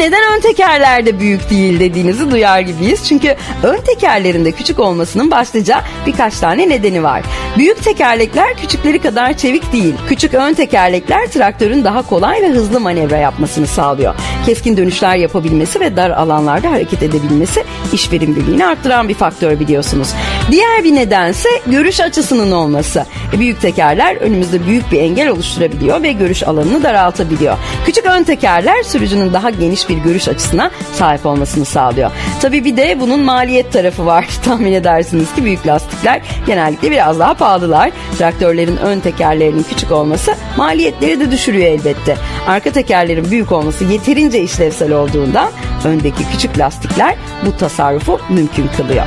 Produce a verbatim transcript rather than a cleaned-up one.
neden ön tekerler de büyük değil dediğinizi duyar gibiyiz. Çünkü ön tekerlerin de küçük olmasının başlıca birkaç tane nedeni var. Büyük tekerlekler küçükleri kadar çevik değil. Küçük ön tekerlekler traktörün daha kolay ve hızlı manevra yapmasını sağlıyor. Keskin dönüşler yapabilmesi ve dar alanlarda hareket edebilmesi iş verimliliğini arttıran bir faktör biliyorsunuz. Diğer bir nedense görüş açısının olması. Büyük tekerler önümüzde büyük bir engel oluşturabiliyor ve görüş alanını daraltabiliyor. Küçük ön tekerler sürücünün daha geniş bir görüş açısına sahip olmasını sağlıyor. Tabii bir de bunun maliyet tarafı var. Tahmin edersiniz ki büyük lastikler genellikle biraz daha pahalılar. Traktörlerin ön tekerlerinin küçük olması maliyetleri de düşürüyor elbette. Arka tekerlerin büyük olması yeterince işlevsel olduğundan öndeki küçük lastikler bu tasarrufu mümkün kılıyor.